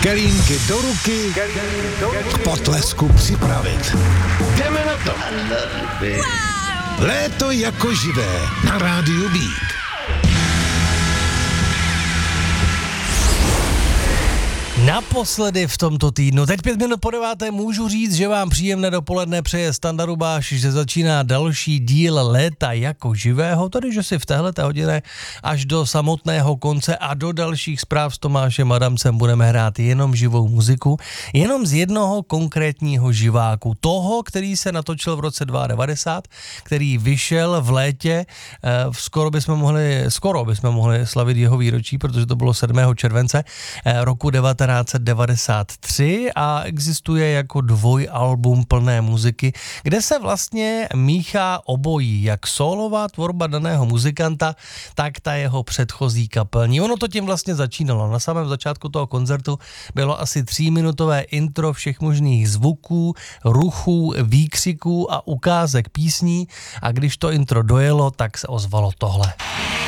Kelímky do ruky, k potlesku připravit. Jdeme na to. Léto jako živé na rádiu Beat. Naposledy v tomto týdnu. Teď 5 minut po 9. můžu říct, že vám příjemné dopoledne přeje Standa Rubáš, že začíná další díl Léta jako živého, tedy že si v téhleté hodině až do samotného konce a do dalších zpráv s Tomášem Adamcem budeme hrát jenom živou muziku, jenom z jednoho konkrétního živáku. Toho, který se natočil v roce 1992, který vyšel v létě, skoro bychom mohli slavit jeho výročí, protože to bylo 7. července roku 1993 a existuje jako dvojalbum plné muziky, kde se vlastně míchá obojí, jak sólová tvorba daného muzikanta, tak ta jeho předchozí kapelní. Ono to tím vlastně začínalo. Na samém začátku toho koncertu bylo asi 3minutové intro všech možných zvuků, ruchů, výkřiků a ukázek písní a když to intro dojelo, tak se ozvalo tohle.